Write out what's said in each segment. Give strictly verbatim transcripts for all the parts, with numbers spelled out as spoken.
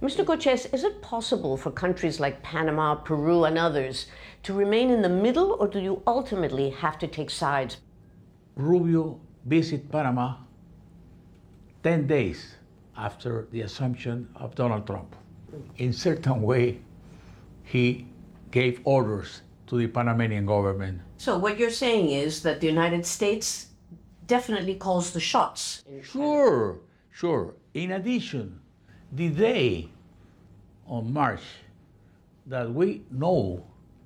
Mister Cortés, is it possible for countries like Panama, Peru, and others to remain in the middle, or do you ultimately have to take sides? Rubio visited Panama ten days after the assumption of Donald Trump. In certain way, he gave orders to the Panamanian government. So what you're saying is that the United States definitely calls the shots. Sure, sure. In addition, the day on March that we know,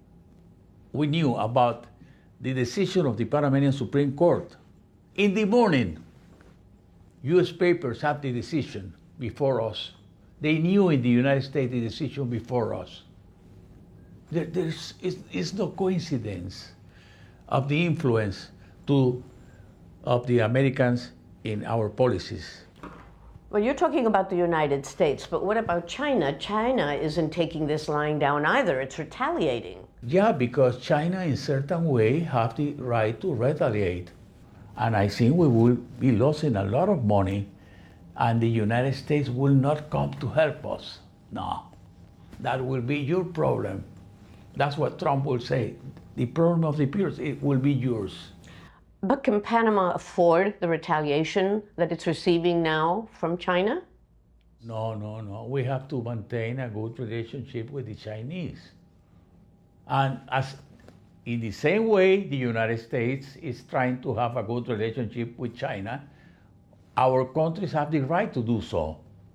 we knew about the decision of the Panamanian Supreme Court, in the morning, U S papers have the decision before us. They knew in the United States the decision before us. There, there's it's, it's no coincidence of the influence to, of the Americans in our policies. Well, you're talking about the United States, but what about China? China isn't taking this lying down either. It's retaliating. Yeah, because China in certain way have the right to retaliate. And I think we will be losing a lot of money, and the United States will not come to help us. No, that will be your problem. That's what Trump will say. The problem of the peers, it will be yours. But can Panama afford the retaliation that it's receiving now from China? No, no, no. We have to maintain a good relationship with the Chinese. And as in the same way the United States is trying to have a good relationship with China, our countries have the right to do so.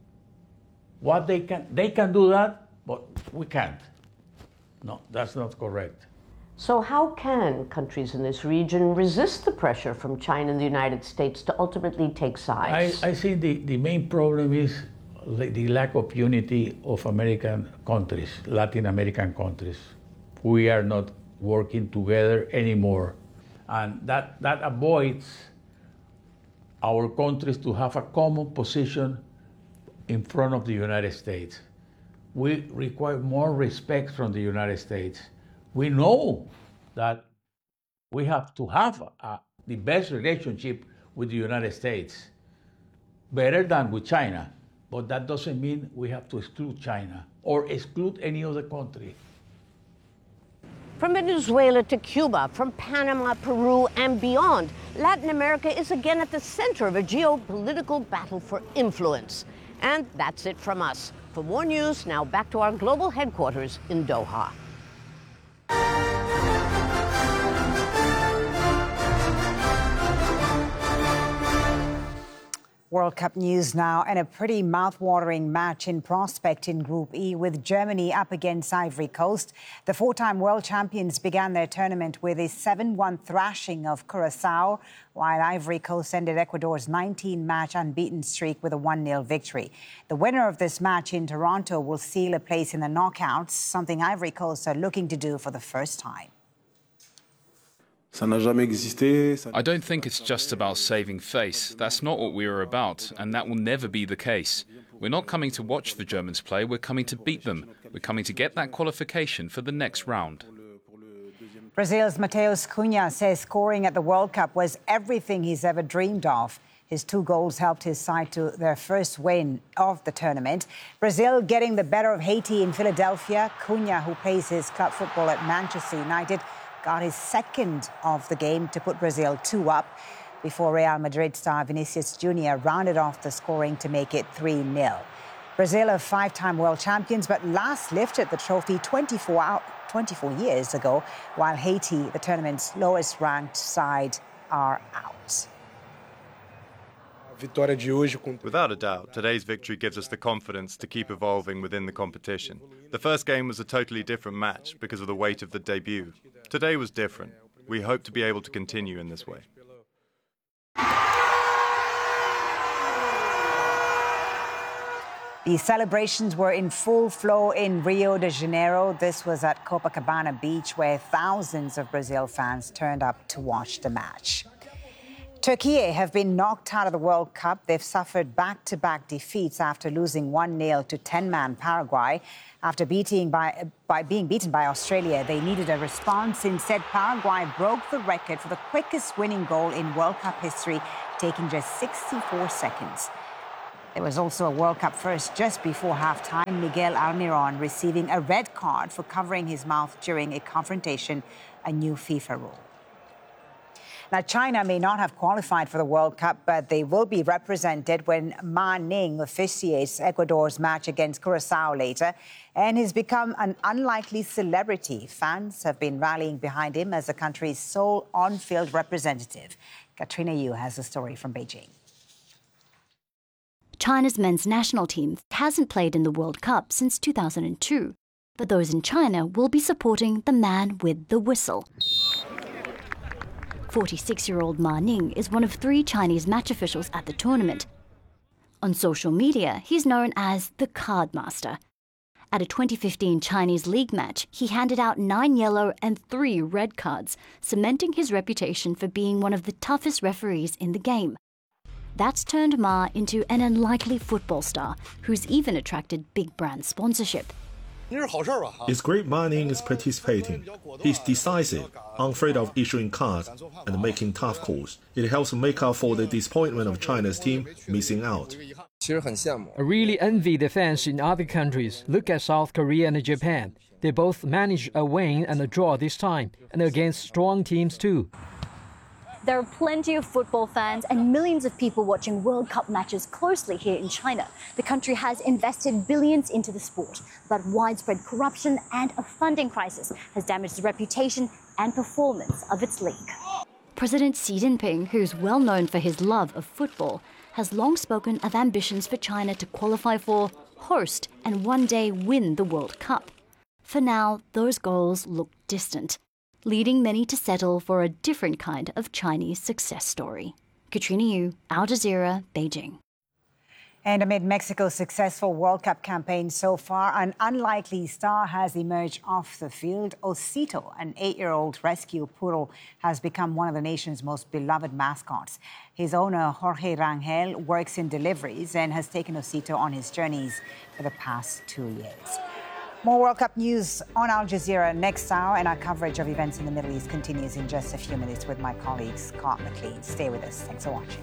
What they can, they can do that, but we can't. No, that's not correct. So how can countries in this region resist the pressure from China and the United States to ultimately take sides? I, I think the, the main problem is the, the lack of unity of American countries, Latin American countries. We are not working together anymore. And that, that avoids our countries to have a common position in front of the United States. We require more respect from the United States. We know that we have to have a, the best relationship with the United States, better than with China, but that doesn't mean we have to exclude China or exclude any other country. From Venezuela to Cuba, from Panama, Peru, and beyond, Latin America is again at the center of a geopolitical battle for influence. And that's it from us. For more news, now back to our global headquarters in Doha. World Cup news now, and a pretty mouth-watering match in prospect in Group E with Germany up against Ivory Coast. The four-time world champions began their tournament with a seven one thrashing of Curaçao, while Ivory Coast ended Ecuador's nineteen-match unbeaten streak with a one nil victory. The winner of this match in Toronto will seal a place in the knockouts, something Ivory Coast are looking to do for the first time. I don't think it's just about saving face. That's not what we are about, and that will never be the case. We're not coming to watch the Germans play, we're coming to beat them. We're coming to get that qualification for the next round. Brazil's Matheus Cunha says scoring at the World Cup was everything he's ever dreamed of. His two goals helped his side to their first win of the tournament. Brazil getting the better of Haiti in Philadelphia. Cunha, who plays his club football at Manchester United, got his second of the game to put Brazil two up before Real Madrid star Vinicius Junior rounded off the scoring to make it three nil. Brazil are five-time world champions, but last lifted the trophy twenty-four, out, twenty-four years ago, while Haiti, the tournament's lowest-ranked side, are out. Without a doubt, today's victory gives us the confidence to keep evolving within the competition. The first game was a totally different match because of the weight of the debut. Today was different. We hope to be able to continue in this way. The celebrations were in full flow in Rio de Janeiro. This was at Copacabana Beach, where thousands of Brazil fans turned up to watch the match. Turkey have been knocked out of the World Cup. They've suffered back-to-back defeats after losing one nil to ten-man Paraguay. After beating by, by being beaten by Australia, they needed a response. Instead, Paraguay broke the record for the quickest winning goal in World Cup history, taking just sixty-four seconds. There was also a World Cup first just before halftime. Miguel Almiron receiving a red card for covering his mouth during a confrontation, a new FIFA rule. Now, China may not have qualified for the World Cup, but they will be represented when Ma Ning officiates Ecuador's match against Curacao later, and he's become an unlikely celebrity. Fans have been rallying behind him as the country's sole on-field representative. Katrina Yu has a story from Beijing. China's men's national team hasn't played in the World Cup since two thousand two, but those in China will be supporting the man with the whistle. forty-six-year-old Ma Ning is one of three Chinese match officials at the tournament. On social media, he's known as the Card Master. At a twenty fifteen Chinese League match, he handed out nine yellow and three red cards, cementing his reputation for being one of the toughest referees in the game. That's turned Ma into an unlikely football star, who's even attracted big brand sponsorship. It's great Ma Ning is participating. He's decisive, unafraid of issuing cards and making tough calls. It helps make up for the disappointment of China's team missing out. I really envy the fans in other countries. Look at South Korea and Japan. They both managed a win and a draw this time, and against strong teams too. There are plenty of football fans and millions of people watching World Cup matches closely here in China. The country has invested billions into the sport, but widespread corruption and a funding crisis has damaged the reputation and performance of its league. President Xi Jinping, who's well known for his love of football, has long spoken of ambitions for China to qualify for, host, and one day win the World Cup. For now, those goals look distant, leading many to settle for a different kind of Chinese success story. Katrina Yu, Al Jazeera, Beijing. And amid Mexico's successful World Cup campaign so far, an unlikely star has emerged off the field. Osito, an eight-year-old rescue poodle, has become one of the nation's most beloved mascots. His owner, Jorge Rangel, works in deliveries and has taken Osito on his journeys for the past two years. More World Cup news on Al Jazeera next hour, and our coverage of events in the Middle East continues in just a few minutes with my colleague Scott McLean. Stay with us. Thanks for watching.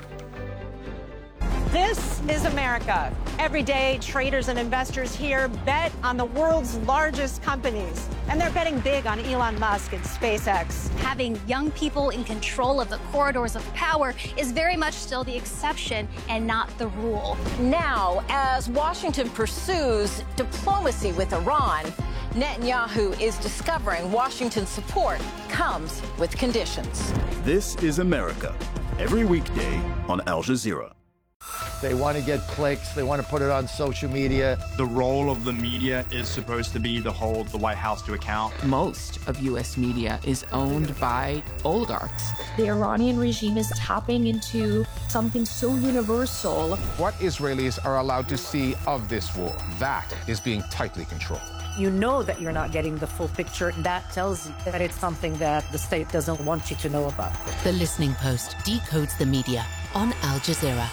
This is America. Every day, traders and investors here bet on the world's largest companies. And they're betting big on Elon Musk and SpaceX. Having young people in control of the corridors of power is very much still the exception and not the rule. Now, as Washington pursues diplomacy with Iran, Netanyahu is discovering Washington's support comes with conditions. This is America. Every weekday on Al Jazeera. They want to get clicks. They want to put it on social media. The role of the media is supposed to be to hold the White House to account. Most of U S media is owned by oligarchs. The Iranian regime is tapping into something so universal. What Israelis are allowed to see of this war, that is being tightly controlled. You know that you're not getting the full picture. That tells you that it's something that the state doesn't want you to know about. The Listening Post decodes the media on Al Jazeera.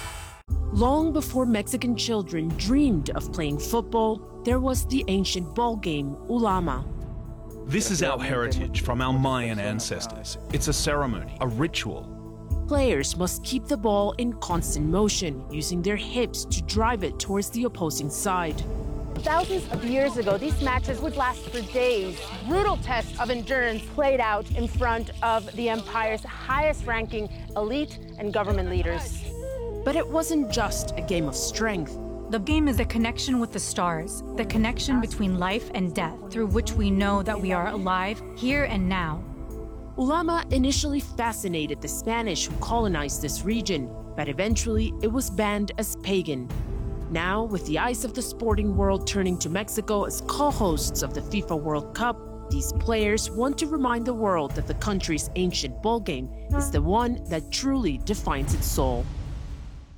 Long before Mexican children dreamed of playing football, there was the ancient ball game, Ulama. This is our heritage from our Mayan ancestors. It's a ceremony, a ritual. Players must keep the ball in constant motion, using their hips to drive it towards the opposing side. Thousands of years ago, these matches would last for days. Brutal tests of endurance played out in front of the empire's highest-ranking elite and government leaders. But it wasn't just a game of strength. The game is a connection with the stars, the connection between life and death, through which we know that we are alive here and now. Ulama initially fascinated the Spanish who colonized this region, but eventually it was banned as pagan. Now, with the eyes of the sporting world turning to Mexico as co-hosts of the FIFA World Cup, these players want to remind the world that the country's ancient ball game is the one that truly defines its soul.